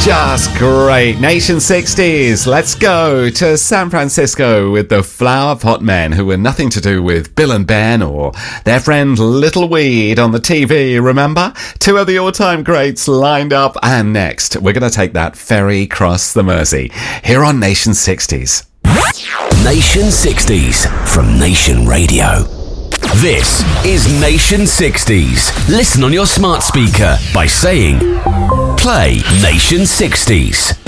Just great. Nation 60s. Let's go to San Francisco with the Flower Pot Men, who were nothing to do with Bill and Ben or their friend Little Weed on the TV, remember? Two of the all-time greats lined up. And next, we're going to take that ferry across the Mersey here on Nation 60s. Nation 60s from Nation Radio. This is Nation 60s. Listen on your smart speaker by saying, play Nation 60s.